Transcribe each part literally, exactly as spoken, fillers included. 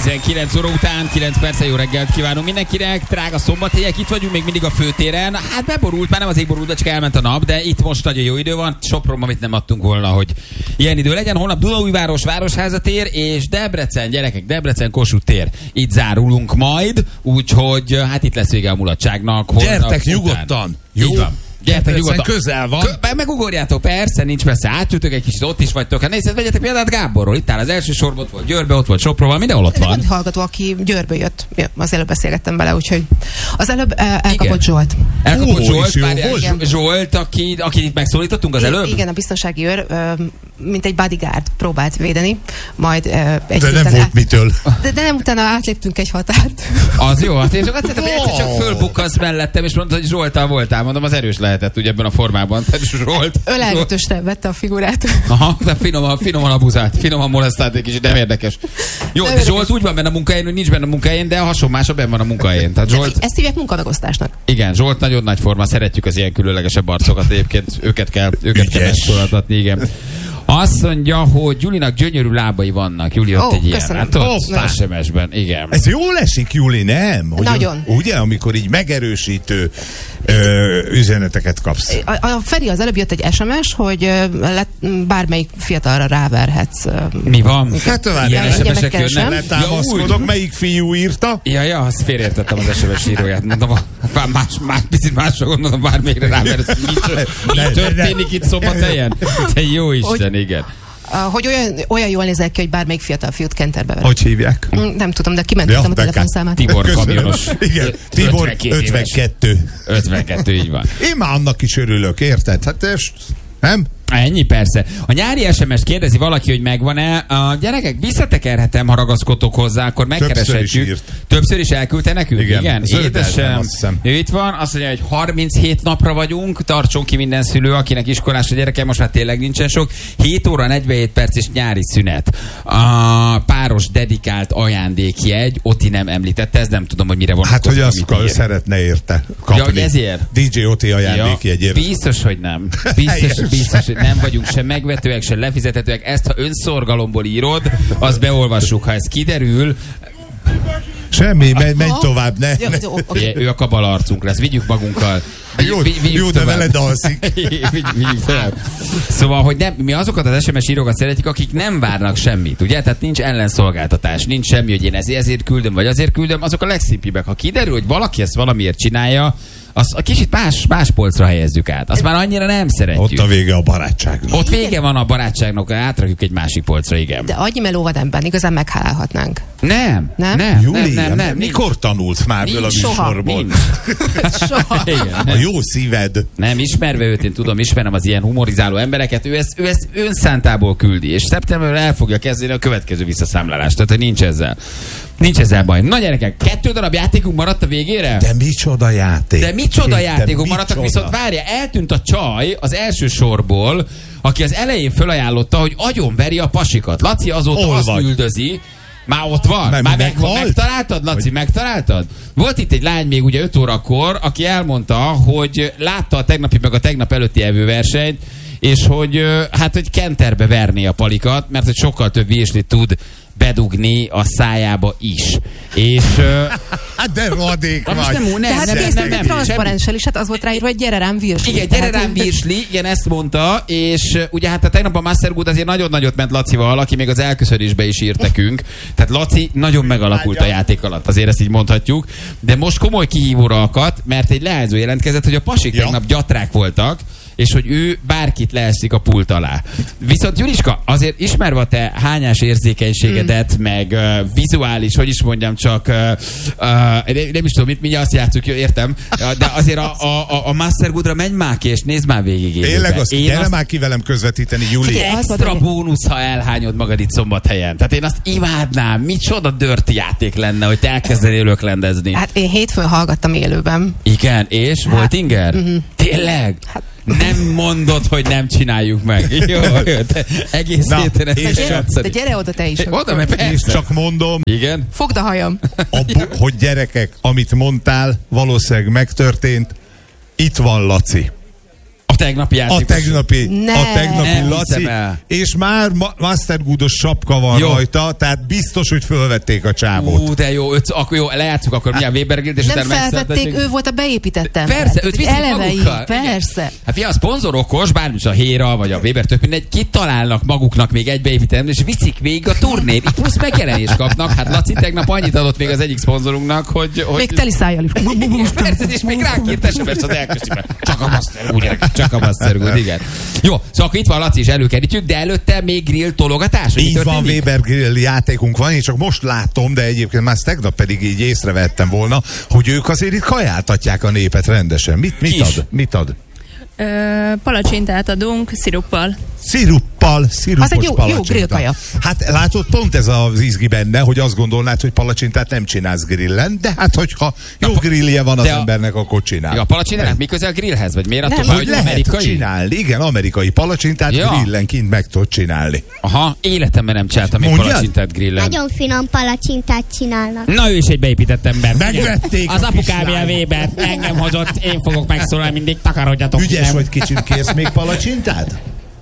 tizenkilenc óra után, kilenc perccel jó reggelt kívánunk mindenkinek. Drága szombathelyek, itt vagyunk még mindig a főtéren. Hát beborult, már nem az égborult, de csak elment a nap, de itt most nagyon jó idő van. Sopron, amit nem adtunk volna, hogy ilyen idő legyen. Holnap Dunaújváros Városháza tér és Debrecen, gyerekek, Debrecen Kossuth tér. Itt zárulunk majd, úgyhogy hát itt lesz vége a mulatságnak. Gyertek nyugodtan! Jó. Így van. Gyertek nyugodtan. Közel van. Kö- megugorjátok, persze, nincs messze. Átjöttök egy kicsit, ott is vagytok. Hát nézd, vegyetek példát Gáborról. Itt áll az első sorban, ott volt Győrbe, ott volt Sopronban, mindenhol ott van. Van hallgató, aki Győrből jött. Az előbb beszélgettem vele, úgyhogy az előbb el- elkapott igen. Zsolt. Elkapott Ó, Zsolt, várjál, Zsolt, Zsolt, aki, akit megszólítottunk az előbb? Igen, a biztonsági őr, mint egy bodyguard próbált védeni, majd egy de nem volt át... mitől. De, de nem utána átléptünk egy határt. Az jó, hát én csak azt hittem, hogy egyszer csak fölbukkansz mellettem, és mondtad, hogy Zsolttal voltál. Mondom, az erős lehetett ugye ebben a formában. Tehát Zsolt. Ölelgetősre vette a figurát. Aha, de finoman, finoman abuzált, finoman molesztált egy kicsit, nem érdekes. Jó, de Zsolt úgy van benne a munkahelyén, hogy nincs benne a munkahelyén, de a hasonmása benne van a munkahelyén. Tehát Zsolt... Ezt hívják munkamegosztásnak. Igen, Zsolt nagyon nagy forma, szeretjük az ilyen különlegesebb arcokat, egyébként őket kell, őket kell megszólaltatni, igen. Azt mondja, hogy Gyulinak gyönyörű lábai vannak. Juli, ott oh, egy ilyen. Hát ott es em es-ben, igen. Ez jól esik, Juli, nem? Hogy nagyon. Ugye, amikor így megerősítő ö, üzeneteket kapsz. A, a Feri az előbb jött egy es em es, hogy le, bármelyik fiatalra ráverhetsz. Mi van? Hát ilyen es em es-ek jönnek. Letámaszkodok, ja, melyik fiú írta? Ja, ja, azt félreértettem az es em es íróját. Mondom, más, más, picit másra gondolom, bármelyikre ráversz. Mi történik itt Szombathelyen? Te jó Isten, igen. Hogy olyan, olyan jól nézel ki, hogy bármelyik fiatal fiút kenterbe ver. Hogy hívják? Nem tudom, de kimentettem ja, a telefonszámát. Tibor kamionos. Igen, Tibor ötvenkettő. ötvenkettő, így van. Én már annak is örülök, érted? Hát ezt, nem? Ennyi, persze. A nyári es em es kérdezi valaki, hogy megvan-e. A gyerekek, visszatekerhetem, ha ragaszkodtok hozzá, akkor megkereshetjük. Többször is, Többször is elküldte nekünk? Igen. Igen. Édesem. Ő itt van, azt mondja, hogy harminchét napra vagyunk, tartson ki minden szülő, akinek iskolás a gyereke, most már tényleg nincsen sok. hét óra negyvenhét perc és nyári szünet. A páros dedikált ajándékjegy, Oti nem említette, ez nem tudom, hogy mire van. Hát, hogy azt szeretne érte kapni. Ja, ezért? dé dzsé Oti ajándékjegyért. Ja, biztos, hogy nem. Biztos, biztos, hogy nem vagyunk sem megvetőek, sem lefizethetőek. Ezt, ha önszorgalomból írod, azt beolvassuk. Ha ez kiderül... Semmi, menj, menj tovább, ne. Jó, jó, okay. Ő a kabala arcunk lesz, vigyük magunkkal. Jó, jó de veled alszik. Vigyük tovább. Szóval, hogy nem, mi azokat az es em es írókat szeretjük, akik nem várnak semmit, ugye? Tehát nincs ellenszolgáltatás, nincs semmi, hogy én ezért küldöm, vagy azért küldöm, azok a legszimpibbek. Ha kiderül, hogy valaki ezt valamiért csinálja, azt a kicsit más, más polcra helyezzük át. Azt már annyira nem szeretjük. Ott a vége a barátságnak. Ott vége van a barátságnak, átrakjuk egy másik polcra, igen. De annyi meló van ebben, igazán meghálálhatnánk. Nem, nem, nem, Júli, nem, nem, nem. Mikor tanulsz már nincs, a műsorból? Soha. Igen, a jó szíved. Nem, ismerve őt, én tudom, ismerem az ilyen humorizáló embereket, ő ezt, ő ezt önszántából küldi, és szeptemberben el fogja kezdeni a következő visszaszámlálást, tehát hogy nincs ezzel. Nincs ezzel baj. Na gyerekek, kettő darab játékunk maradt a végére? De micsoda játék. De micsoda De játékok micsoda. maradtak, viszont várja, eltűnt a csaj az első sorból, aki az elején fölajánlotta, hogy agyonveri a pasikat. Laci azóta Hol azt vagy? üldözi. Már ott van? Már Már meg meg, megtaláltad, Laci, hogy... megtaláltad? Volt itt egy lány még ugye öt órakor, aki elmondta, hogy látta a tegnapi meg a tegnap előtti evőversenyt, és hogy hát, hogy kenterbe verni a palikat, mert hogy sokkal több virslit tud bedugni a szájába is. És... Hát de rohadék vagy. Nem, nem, nem, nem, nem, nem, transzparenssel is, hát az volt ráírva, hogy gyere rám virsli. Igen, gyere rám virsli, igen, ezt mondta, és ugye hát a tegnap a Mastergood azért nagyon nagyot ment Lacival, aki még az elköszönésbe is írt nekünk. Tehát Laci nagyon megalakult a játék alatt, azért ezt így mondhatjuk. De most komoly kihívóra akadt, mert egy leányzó jelentkezett, hogy a pasik ja. tegnap gyatrák voltak, és hogy ő bárkit leeszik a pult alá. Viszont Juliska, azért ismerve a te hányás érzékenységedet, mm. meg uh, vizuális, hogy is mondjam, csak uh, uh, nem is tudom, mit mindjárt azt játszuk, jó, értem, de azért a, a, a Mastergoodra menj már ki, és nézd már végig. Tényleg azt, gyere azt... már ki velem közvetíteni, Juli. Extra bónusz, ha elhányod magad itt Szombathelyen. Tehát én azt imádnám, micsoda dirty játék lenne, hogy te elkezdenél löklendezni. Hát én hétfőn hallgattam élőben. Igen, és hát, volt inger? Mm-hmm. Tényleg? Hát, nem mondod, hogy nem csináljuk meg. Jó, te egész Na, héten ezt gyere, de gyere oda te is. Oda, mert persze. Csak mondom. Igen? Fogd a hajam. A bu- hogy gyerekek, amit mondtál, valószínűleg megtörtént. Itt van Laci. A tegnapi játékos. A tegnapi, Ne. a tegnapi Nem Laci, hiszem el. és már ma- Mastergoodos sapka van Jó. rajta, tehát biztos, hogy fölvették a csávót. Ú, de jó, öt, akkor jó, lejátszuk akkor milyen Weber Grillt, és Nem utána felvették, megszerették. ő volt a beépített ember. Persze, Tehát, őt hogy viszik eleve magukkal. így, persze. Hát fia, a szponzor okos, bármicsoda a Héra, vagy a Weber, tök mindegy, kitalálnak maguknak még egy beépített, és viszik végig a turnét, így plusz megjelenést kapnak. Hát Laci tegnap annyit adott még az egyik szponzorunknak, hogy... hogy... Még teli szájjal is. Persze, és még ránk írt es em es az elköszönbe. Csak a Mastergood, csak a Mastergood, igen. Jó, szóval akkor itt van Laci, is előkerítjük, de előtte még grill tologatás? hogy mi Így van, történik? Weber Grill játékunk van, én csak most látom, de egyébként már tegnap pedig így észrevettem volna, hogy ők azért itt kajáltatják a népet rendesen. Mit, mit Kis. ad? Mit ad? Ö, palacsintát adunk sziruppal. Sziruppal, szirupos Az egy jó- jó palacsinta. grillkaja. Hát látod, pont ez az izgi benne, hogy azt gondolnád, hogy palacsintát nem csinálsz grillen, de hát hogyha jó grillje van az de a- embernek, akkor csinál. Ja, a palacsintának mi közel grillhez? Vagy miért Nem, attól, Hogy hogy lehet amerikai? csinálni, igen, amerikai palacsintát Ja. grillen kint meg tudod csinálni. Aha, életemben nem csináltam még Mondjad? palacsintát grillen. Nagyon finom palacsintát csinálnak. Na, ő is egy beépített ember. Megvették Az a apukám ilyen kislányot. Weber, engem hozott, én fogok megszólalni, mindig takarodjatok. Ügyes nem? vagy kicsit, kérsz még palacsintát?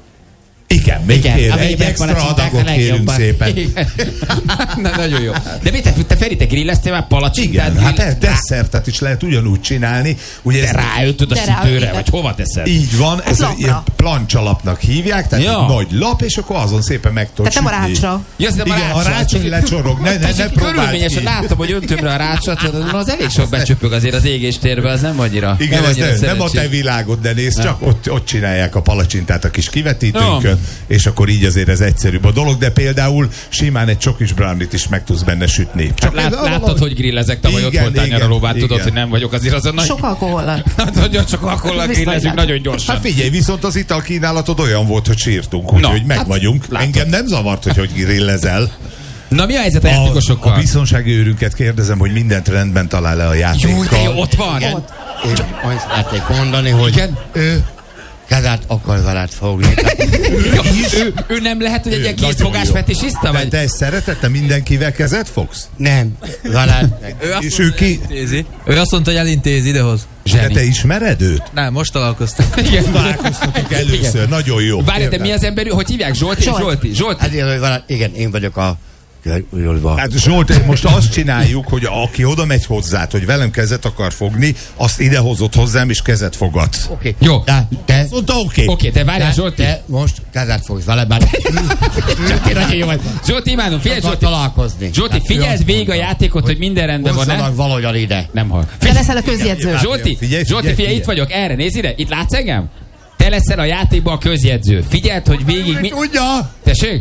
Igen, még Igen, kér. a Egy Weber extra palacsinták a adagot kérünk legjobban. szépen. Igen. Na, nagyon jó. De mit, te, te Feri, te grilleztél már palacsintát? Igen, hát grill- persze, desszertet is lehet ugyanúgy csinálni. Ugye De ez ráütöd a De rá- sütőre, igen. vagy hova teszed? így van, ez lapra. egy ilyen plancsalapnak hívják, tehát Ja. egy nagy lap, és akkor azon szépen meg tudod Tehát nem a sütni. rácsra. Ja, azt hiszem, Igen, a rácsa. rácson lecsorog, ne, ne, ne próbáld Körülményes, ki. látom, hogy öntöm rá a rácsot, az elég sok becsöpög azért az égéstérbe, az nem annyira. Igen, nem, ez annyira nem, nem a te szerencsés. világod, de nézd, csak ott, ott csinálják a palacsintát a kis kivetítőnkön, és akkor így azért ez egyszerűbb a dolog, de például simán egy csokis brownie-t is meg tudsz benne sütni. Csak lát, láttad, hogy grillezek, tavaly ott Igen, voltál igen, nyaralóván, tudod, igen. hogy nem vagyok azért azon nagy... Sok alkohollal. Nagyon csak alkohollal grillezünk, Viszonylag. nagyon gyorsan. Hát figyelj, viszont az italkínálatod olyan volt, hogy sírtunk, Na, úgyhogy meg hát vagyunk. látod. Engem nem zavart, hogy hogy grillezel. Na, mi a helyzet a A, játékosokkal? a biztonsági őrünket kérdezem, hogy mindent rendben talál le a játékkal. Jó, de jó, ott van. Én azt szeretnék mondani, hogy Igen? ő kezet akar veled fogni. Jó, ő, ő nem lehet, hogy egy ilyen Nagyon készfogás jó. fetisiszta, Te, vagy? te ezt szereted? Te mindenkivel kezet fogsz? Nem, veled. Ő azt És mondta, ő ki? elintézi. Ő azt mondta, hogy elintézi idehoz. De Zseni. te ismered őt? Nem, most találkoztunk. Igen. Találkoztatok először, nagyon jó. Várj, de mi az ember, hogy hívják? Zsolti? Zsolt. Zsolti? Zsolti? Ezért, hogy veled, igen, én vagyok a körülva. Hát Zsolt, most azt csináljuk, hogy aki oda megy hozzád, hogy velem kezet akar fogni, azt ide hozott hozzám, és kezet fogadsz. Oké. Jó. De te, Mondta, oké. Okay. Oké, te várjál, te, Zsolti. te most kezet fogsz veled, mert Zsolti, nagyon jó vagy. Zsolti, imádom, figyelj, akar Zsolti. találkozni. Zsolti, Hát ő figyeld azt végig a mondta, játékot, hogy minden rendben van, hozzanak nem? valahogyan ide. Nem hall. Te leszel a közjegyző. Zsolti, Figyelj, Zsolti, figyelj, figyelj, itt vagyok, erre, nézd ide, itt látsz engem? Te leszel a játékban a közjegyző. Figyeld, hogy végig mi... Tudja, Tessék?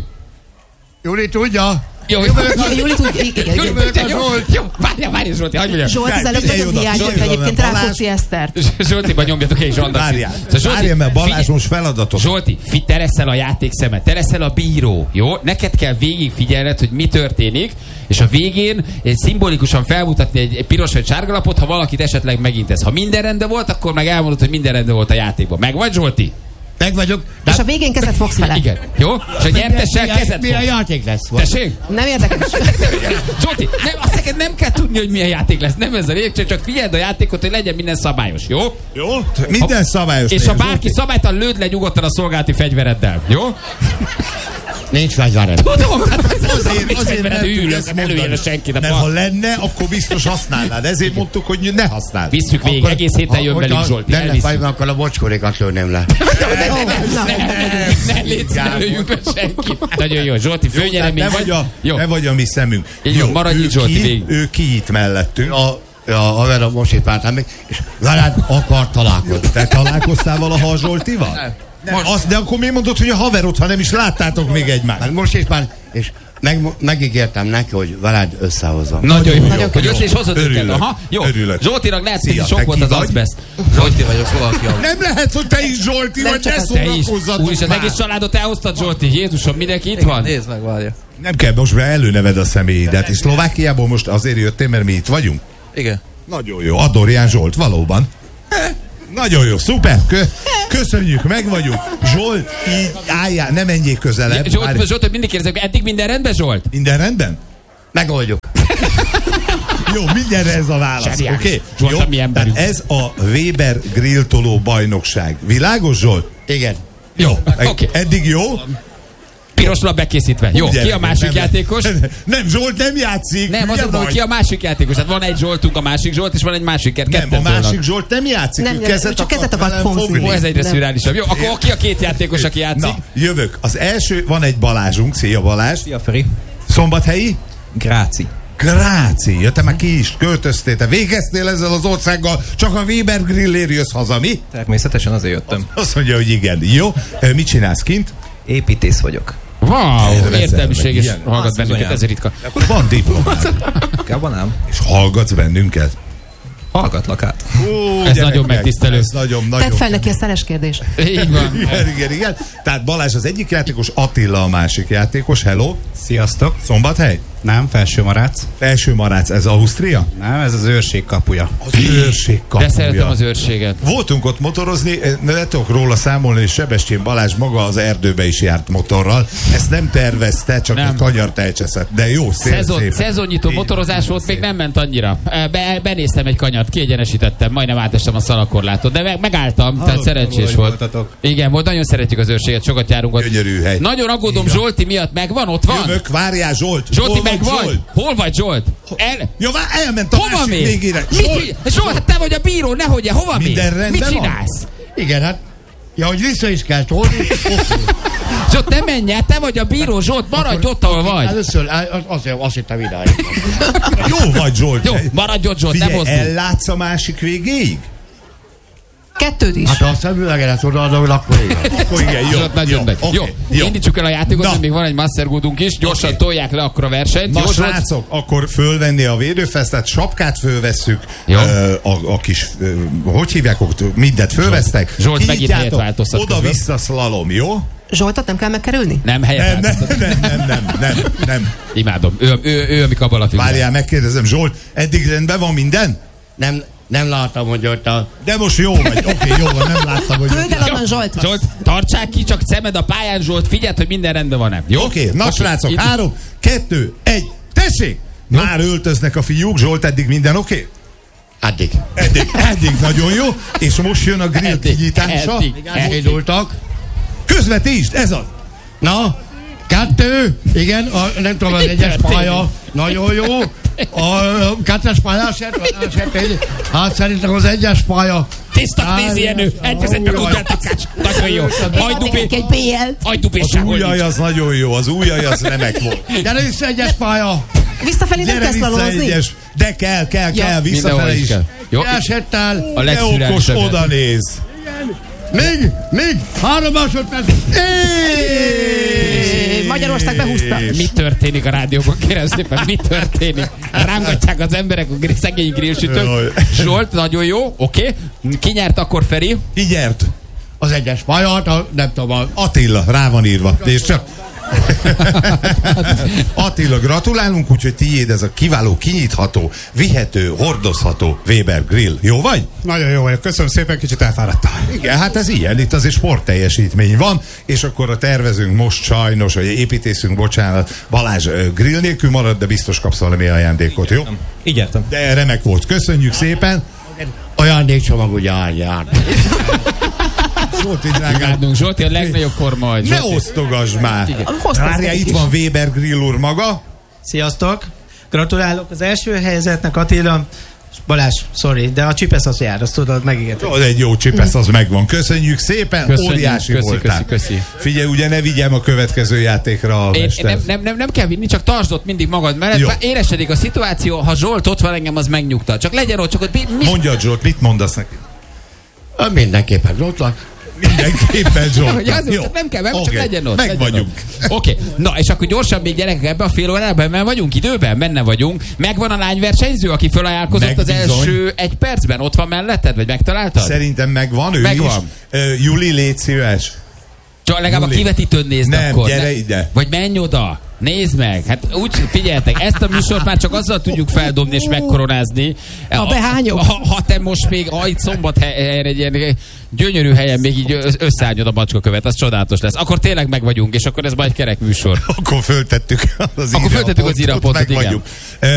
Júli tudja. Jó, jó, Júli tud, igen, jó, igen. jó, jó, jó, várjál, várjál, Zsolti, hagyj mondjam. Zsolt az előbb Figyelj nagyon oda, hiányzott Zsolti, egyébként Balázs. Rákóczi Esztert. Zsoltiban nyomjatok egy zsandat. Várjál, Szóval várjál, mert Balázs figyelj- most feladatot. Zsolti, fi, te leszel a játékszeme, te leszel a bíró, jó? Neked kell végig figyelned, hogy mi történik, és a végén egy szimbolikusan felmutatni egy, egy piros vagy sárga lapot, ha valakit esetleg megintesz. Ha minden rendben volt, akkor meg elmondod, hogy minden rendben volt a játékban. Meg vagy, Zsolti? Meg vagyok. De És a végén kezet fogsz vele. Igen. Jó? És a nyertessel kezed Milyen fog. játék lesz? Tessék? Nem érdekes. Zsolti, nem, azt neked nem kell tudni, hogy milyen játék lesz. Nem ez a lényeg, csak figyeld a játékot, hogy legyen minden szabályos. Jó? Jó? Minden szabályos. És nézd, ha bárki Zsolti. szabálytalan, lőd le nyugodtan a szolgálati fegyvereddel. Jó? Nincs fegyverem. Tudom, hát Azért, azért nem tudjuk ülök, ezt nem mondani. előjön senki. De Mert ha lenne, akkor biztos használnád. Ezért mondtuk, hogy ne használd. visszük végig, egész héten jön velünk Zsolti. Lenne elvisszük. fegyver, akkor a bocskorékat lőném le. Ne légy ne lőjünk be senkit. Nagyon jó, Zsolti, Tehát főnyeremény ne vagy. vagy, a, Jó. ne vagy a mi szemünk. Így van, maradj ő itt, Zsolti, ki, végig. ő ki itt mellettünk. A, a haverom most épp álltam meg, és veled akar találkozni. Te találkoztál valaha a Zsoltival? Nem. Nem. Azt, de akkor miért mondod, hogy a haverod, ha nem is láttátok még egymást? Hát most épp már, és meg, megígértem neki, hogy veled összehozom. Nagyon jó, Nagyon hogy jó. össze is hozod őket. Örülök. Aha, jó. Örülök. Zsoltinak lehet, hogy Szia, sok te volt ki az vagy? azbest. Zsolti vagyok, Szlovákia. Nem lehet, hogy te is Zsolti Nem vagy, csak ne az- Te is. szórakozzatok Úr is, az már. egész családot elhoztad, Zsolti. Jézusom, mindenki itt van? Nézd meg, várja. Nem kell most be előneved a személyidet. És Szlovákiából most azért jöttél, mert mi itt vagyunk? Igen. Nagyon jó. Adorján Zsolt, valóban. Nagyon jó, szuper. Kö- köszönjük, meg vagyunk. Zsolt, így álljál, ne menjél közelebb. Várj. Zsolt, Zsolt, mindig kérdezek, eddig minden rendben, Zsolt? Minden rendben? Megoldjuk. Jó, mindjárt ez a válasz. Oké? Okay? Jó, tehát ez a Weber grilltoló bajnokság. Világos, Zsolt? Igen. Jó, oké. Okay. Eddig jó? Pirosra bekészítve. Jó, Ugye, ki a másik nem, játékos? Nem, Zsolt nem játszik. Nem, azt mondom, hogy ki a másik játékos. Hát van egy Zsoltunk, a másik Zsolt, és van egy másik kert. Nem, a másik Zsolt nem játszik. Nem, kezet csak akart kezet akart velem fogni. Ó, ez egyre szürálisabb. Jó, akkor ki a két játékos, aki játszik? Na, jövök. Az első, van egy Balázsunk. Szia, Balázs. Szia, Feri. Szombathelyi? Gráci. Gráci. Ja, te már ki is költöztél. Te végeztél ezzel az országgal, csak a Weber grillért jössz haza, mi? Természetesen azért jöttem. Azt mondja, hogy igen. Jó. Mit csinálsz kint? Építész vagyok. Wow, értelmiség, és hallgat bennünket, bizonyám. ez ritka. Akkor van diplomád. Inkább nem. És hallgatsz bennünket. Hallgatlak át. Ó, Ez nagyon megtisztelő. Ez nagyon, nagyon. Tedd fel neki a szeles kérdést. Így van. Igen, igen, igen. Tehát Balázs az egyik játékos, Attila a másik játékos. Hello. Sziasztok! Szombathely? Nem, Felsőmarác. Felsőmarác, ez Ausztria? Nem, ez az őrség kapuja. Az őrség kapuja. De szeretem az őrséget. Voltunk ott motorozni, ne tudok róla számolni, és Sebestyén Balázs maga az erdőbe is járt motorral. Ezt nem tervezte, csak Nem. egy kanyart elcseszett. De jó, szép, Szezon, szép. szezonnyitó motorozás volt, még nem ment annyira. Be, benéztem egy kanyart, kiegyenesítettem, majdnem átestem a szalakorlátot, de meg, megálltam, tehát Hallottam szerencsés róla, volt. hogy voltatok. Igen, volt, nagyon szeretjük az őrséget, sokat járunk ott. Gyönyörű hely. Nagyon aggódom Igen. Zsolti miatt, megvan, ott van? Jövök, várjál, Zsolt. Zsolti, Hol meg vagy? Zsolt? Hol vagy, Zsolt? El... Ja, vár, elment a Hova másik mész? végére. Mit? Zsolt, hát te vagy a bíró, nehogy, hova mész? Minden rendben Mit van? csinálsz? Igen, hát. Ja, hogy vissza is kell tolni. Zsolt, ne menj el, te vagy a bíró, Zsolt, maradj ott, ahol vagy. Először, azért azt hittem idáig. Jó vagy, Zsolt. Jó, maradj ott, Zsolt, nem Figyelj, mozdulj. ellátsz a másik végéig? Kettőt is. Hát ha a szemüvegedet odaadom, akkor igen. Akkor igen, jó. Zsolt, nagyon jó, megy. oké, Jó, jó. indítsuk el a játékot, Na. mert még van egy mastergoodunk is. Gyorsan Oké. tolják le akkor a versenyt. Na, Jó, Zsolt? srácok, akkor fölvenni a védőfesztet, sapkát fölvesszük, Jó. ö, a, a kis, ö, hogy hívják, ott mindent fölvesztek. Zsolt megint Kinyitjátok, helyet változtat közben. oda-vissza szlalom, jó? Zsoltot nem kell megkerülni? Nem, helyet Nem, változtat. nem, nem, nem, nem, nem, nem. Imádom. Ő, ő, ő, ő, a bal a Várjál, megkérdezem, Zsolt, eddig rendben van minden? Nem, nem láttam, hogy ott a... De most jó vagy, oké, jó van, nem láttam, hogy... Küld el onnan Zsolt. Zsolt, tartsák ki, csak szemed a pályán, Zsolt, figyeld, hogy minden rendben van-e. Jó? Oké, na Oké, srácok, itt- három, kettő, egy, tessék! Már öltöznek a fiúk, Zsolt, eddig minden oké? Addig. Eddig, eddig nagyon jó, és most jön a grill Eddig, kinyitása. eddig. Elindultak. Közvetítsd, ez az! Na, kettő, igen, a, nem tudom, az Mi egyes történik? pálya, nagyon jó. A kettes pályás, hát szerintem az egyes pálya. Tisztak nézi, Jenő, elteszed meg utáltakács. Nagyon jó. Hajdubé, Egy bé el-t. Az hajdubésságol újjaj nincs. az nagyon jó, az újjaj az remek volt. Gyere vissza egyes pálya. Visszafelé nem Gyere kell vissza szlalózni? egyes, de kell, kell, Ja. kell, Mindenhol visszafele is is. kell. Jó? Esettel. A De okos, legszürálisabb. oda néz. Még, még, három másodperc. Magyarország behúzta. Mi történik a rádióban? Kérem szépen, mi történik? Rángatják az emberek a gri- szegény grillsütők. Jaj. Zsolt, nagyon jó, oké. Ki nyert akkor, Feri? Ki nyert? Az egyes pálya, hát a, nem tudom, a, Attila, rá van írva. És csak... Attila, gratulálunk, úgyhogy tiéd ez a kiváló, kinyitható, vihető, hordozható Weber grill. Jó vagy? Nagyon jó vagyok, köszönöm szépen, kicsit elfáradtam. Igen, hát ez ilyen, itt azért sportteljesítmény van, és akkor a tervezünk most sajnos, vagy építészünk, bocsánat, Balázs ö, grill nélkül marad, de biztos kapsz valami ajándékot, jó? Így értem. De remek volt, köszönjük szépen. ajándékcsomag ugye jár. Zsolti, drágám, Imádunk, Zsolti a legnagyobb forma vagy. ne Zsolti. osztogasd már. Hoztam Várjál, nekik itt is. van Weber grill úr maga. Sziasztok! Gratulálok az első helyzetnek, Attila. Balázs, sorry, de a csipesz az jár, azt tudod, megígértem. Az egy jó csipesz, az megvan. Köszönjük szépen, Köszönjük, óriási köszi, voltál. köszi, köszi. Figyelj, ugye ne vigyem a következő játékra a Én, mester. nem, nem, nem, nem kell vinni, csak tartsd ott mindig magad mellett. Jó. Már éresedik a szituáció, ha Zsolt ott van, engem az megnyugtat. Csak legyen ott, csak ott mi, mi, Mondja, Zsolt, mit mondasz neki? Mindenképpen Zsoltlak. Mindenképpen Zsolt. Hogy az, csak nem kell, meg, csak Oké, legyen ott. meg legyen vagyunk. ott. Oké, okay. Na és akkor gyorsan még gyerekek ebbe a fél órában, mert vagyunk időben, benne vagyunk. Megvan a lányversenyző, aki felajánlkozott Meg az bizony. első egy percben? Ott van melletted, vagy megtaláltad? Szerintem megvan, ő Megvan. is. Uh, Juli, légy szíves. Csak legalább a Juli. kivetítőn nézd Nem, akkor. gyere Ne- ide. Vagy menj oda. Nézd meg. Hát úgy figyeljetek, ezt a műsort már csak azzal tudjuk feldobni és megkoronázni. A behányok. Ha, ha te most még ah, itt Szombathelyre egy ilyen gyönyörű helyen még így össz- összeállnyod a macskakövet, az csodálatos lesz. Akkor tényleg meg vagyunk, és akkor ez majd kerek műsor. Akkor föltettük az Akkor föltettük az írappontot, írappontot, meg igen. vagyunk.